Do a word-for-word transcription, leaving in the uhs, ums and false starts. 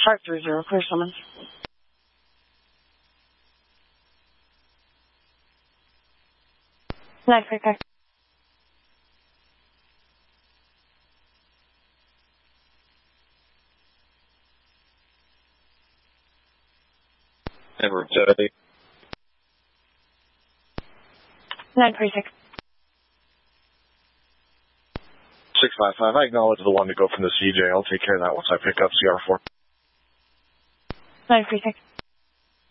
five three zero, clear summons. nine three five. Edward, uh, nine three six. six five five, I acknowledge the one to go from the C J. I'll take care of that once I pick up C R four. nine three six.